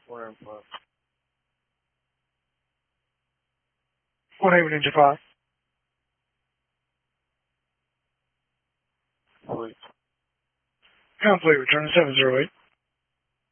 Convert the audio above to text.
495. 18 Ninja 5. Complete. Complete, return to 708.